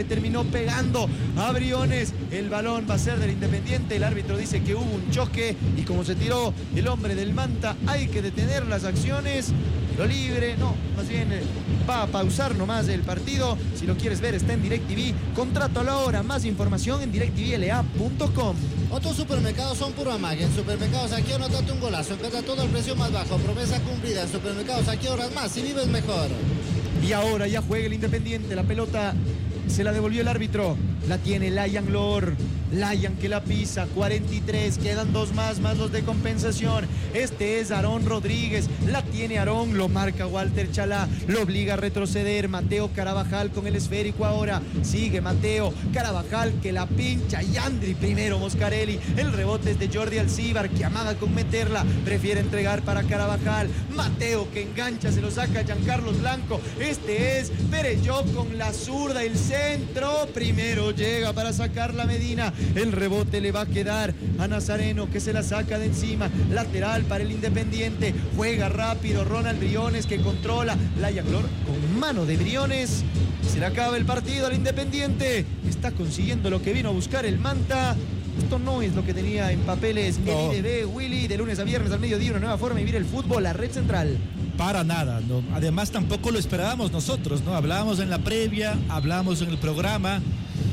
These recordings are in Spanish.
terminó pegando a Briones. El balón va a ser del Independiente. El árbitro dice que hubo un choque y como se tiró el hombre del Manta, hay que detener las acciones. Tiro libre, no, más bien va a pausar nomás el partido. Si lo quieres ver, está en DirecTV. Contrato a la hora. Más información en directvla.com. Otros supermercados son puro amague. En Supermercados Aquí anótate un golazo. Encuentra todo el precio más bajo. Promesa cumplida. En Supermercados Aquí horas más. Si vives mejor. Y ahora ya juega el Independiente. La pelota se la devolvió el árbitro. La tiene Layan Lor. Layan que la pisa. 43. Quedan dos más los de compensación. Este es Aarón Rodríguez. La tiene Aarón. Lo marca Walter Chalá. Lo obliga a retroceder. Mateo Carabajal con el esférico ahora. Sigue Mateo Carabajal que la pincha. Yandri primero Moscarelli. El rebote es de Jordi Alcíbar que amaga con meterla. Prefiere entregar para Carabajal. Mateo que engancha. Se lo saca Giancarlos Blanco. Este es Perelló con la zurda. El centro. Primero llega para sacar la Medina. El rebote le va a quedar a Nazareno que se la saca de encima. Lateral para el Independiente. Juega rápido Ronald Briones que controla. Layan Lor con mano de Briones. Se le acaba el partido al Independiente. Está consiguiendo lo que vino a buscar el Manta. Esto no es lo que tenía en papeles el IDB, Willy. De lunes a viernes al mediodía, una nueva forma de vivir el fútbol, la red central. Para nada, no. Además tampoco lo esperábamos nosotros, ¿no? Hablábamos en la previa, hablábamos en el programa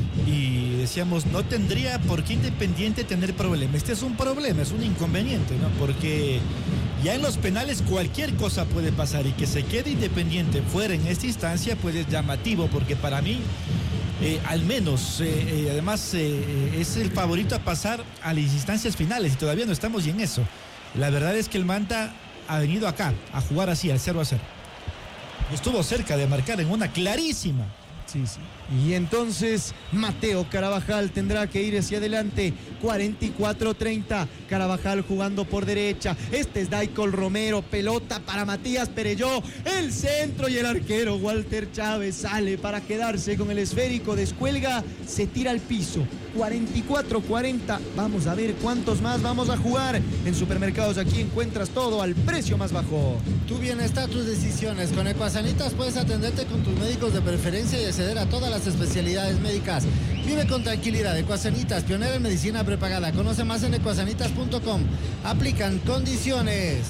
y decíamos, no tendría por qué Independiente tener problema. Este es un problema, es un inconveniente, ¿no? Porque ya en los penales cualquier cosa puede pasar y que se quede Independiente fuera en esta instancia, pues es llamativo, porque para mí, al menos, además es el favorito a pasar a las instancias finales y todavía no estamos en eso. La verdad es que el Manta ha venido acá a jugar así, al 0-0. Estuvo cerca de marcar en una clarísima. Sí. Y entonces Mateo Carabajal tendrá que ir hacia adelante. 44-30. Carabajal jugando por derecha. Este es Daicol Romero. Pelota para Matías Perelló. El centro y el arquero Walter Chávez sale para quedarse con el esférico. Descuelga, se tira al piso. 44-40. Vamos a ver cuántos más vamos a jugar. En Supermercados Aquí encuentras todo al precio más bajo. Tu bienestar, tus decisiones. Con Ecuasanitas puedes atenderte con tus médicos de preferencia y acceder a todas las especialidades médicas. Vive con tranquilidad. Ecuasanitas, pionera en medicina prepagada. Conoce más en ecuasanitas.com. Aplican condiciones.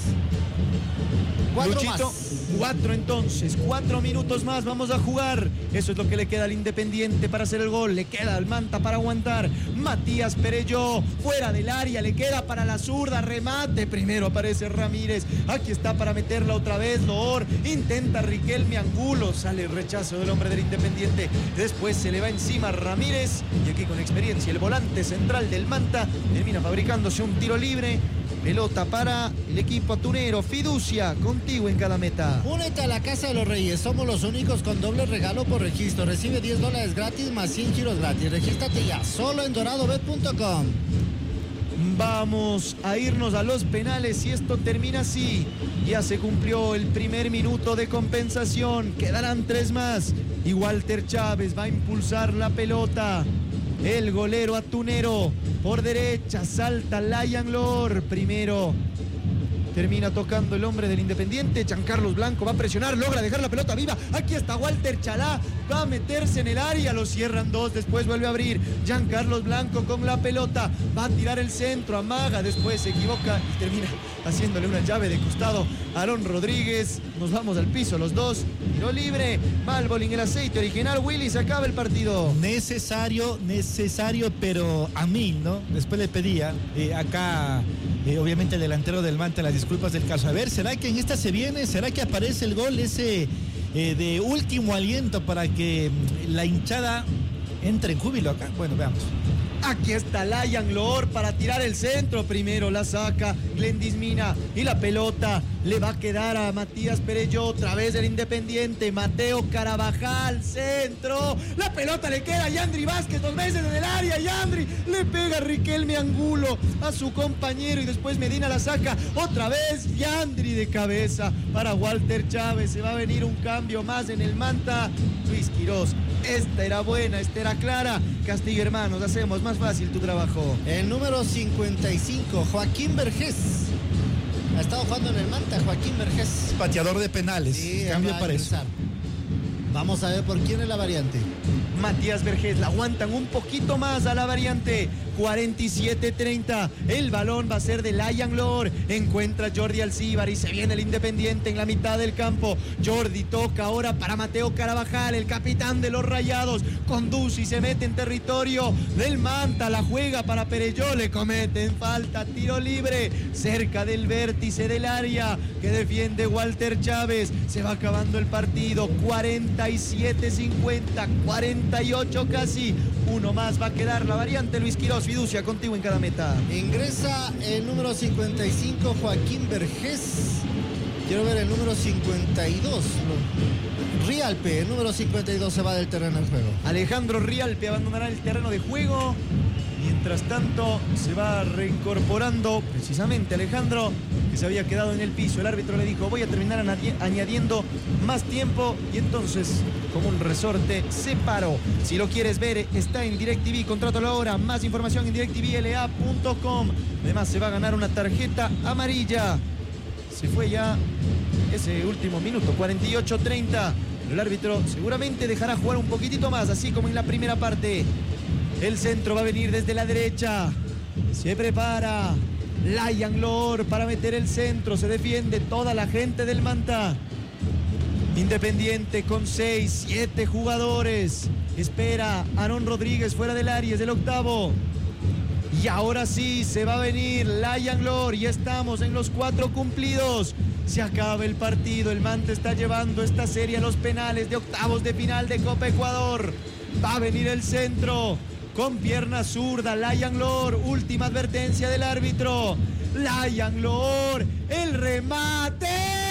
Luchito, 4 entonces, 4 minutos más vamos a jugar. Eso es lo que le queda al Independiente para hacer el gol. Le queda al Manta para aguantar. Matías Perelló, fuera del área, le queda para la zurda, remate. Primero aparece Ramírez. Aquí está para meterla otra vez Loor. Intenta Riquelme Angulo. Sale el rechazo del hombre del Independiente. Después se le va encima Ramírez. Y aquí con experiencia el volante central del Manta termina fabricándose un tiro libre. Pelota para el equipo atunero. Fiducia, contigo en cada meta. Únete a la Casa de los Reyes. Somos los únicos con doble regalo por registro. Recibe $10 gratis más 100 giros gratis. Regístrate ya, solo en doradobet.com. Vamos a irnos a los penales y esto termina así. Ya se cumplió el primer minuto de compensación. Quedarán 3 más. Y Walter Chávez va a impulsar la pelota. El golero atunero por derecha, salta Layan Lor, primero termina tocando el hombre del Independiente. Giancarlos Blanco va a presionar, logra dejar la pelota viva. Aquí está Walter Chalá, va a meterse en el área, lo cierran 2, después vuelve a abrir. Giancarlos Blanco con la pelota, va a tirar el centro, amaga, después se equivoca y termina haciéndole una llave de costado a Aarón Rodríguez. Nos vamos al piso los dos, tiro libre, Malbolin el aceite original. Willy, se acaba el partido. Necesario, pero a 1000, ¿no? Después le pedía acá, obviamente el delantero del Manta, las disculpas del caso. A ver, ¿será que en esta se viene? ¿Será que aparece el gol ese de último aliento para que la hinchada entre en júbilo acá? Bueno, veamos. Aquí está Layan Lor para tirar el centro. Primero la saca Glendis Mina y la pelota le va a quedar a Matías Perelló, otra vez el Independiente. Mateo Carabajal, centro. La pelota le queda a Yandri Vázquez, 2 veces en el área. Yandri le pega a Riquelme Angulo, a su compañero, y después Medina la saca. Otra vez Yandri de cabeza para Walter Chávez. Se va a venir un cambio más en el Manta. Luis Quirós, esta era buena, esta era clara. Castillo Hermanos, hacemos más fácil tu trabajo. El número 55, Joaquín Vergés. Ha estado jugando en el Manta, Joaquín Vergés. Pateador de penales. Sí, cambio para eso. Vamos a ver por quién es la variante. Matías Vergés. La aguantan un poquito más a la variante. 47-30. El balón va a ser de Layan Lor. Encuentra Jordi Alcíbar y se viene el Independiente en la mitad del campo. Jordi toca ahora para Mateo Carabajal, el capitán de los Rayados. Conduce y se mete en territorio del Manta. La juega para Perelló. Le cometen falta. Tiro libre cerca del vértice del área que defiende Walter Chávez. Se va acabando el partido. 47-50. 48 casi. Uno más va a quedar la variante. Luis Quiroz, fiducia contigo en cada meta. Ingresa el número 55, Joaquín Vergés. Quiero ver el número 52. Rialpe, el número 52 se va del terreno del juego. Alejandro Rialpe abandonará el terreno de juego. Mientras tanto, se va reincorporando precisamente Alejandro, que se había quedado en el piso. El árbitro le dijo, voy a terminar añadiendo más tiempo. Y entonces, como un resorte, se paró. Si lo quieres ver, está en DirecTV. Contrátalo ahora. Más información en directvla.com. Además, se va a ganar una tarjeta amarilla. Se fue ya ese último minuto, 48-30. El árbitro seguramente dejará jugar un poquitito más, así como en la primera parte. El centro va a venir desde la derecha. Se prepara Layan Lor para meter el centro. Se defiende toda la gente del Manta. Independiente con 6, 7 jugadores. Espera Aarón Rodríguez fuera del área, es del octavo. Y ahora sí, se va a venir Layan Lor. Ya estamos en los 4 cumplidos. Se acaba el partido. El Manta está llevando esta serie a los penales de octavos de final de Copa Ecuador. Va a venir el centro. Con pierna zurda, Layan Lor. Última advertencia del árbitro. Layan Lor. El remate.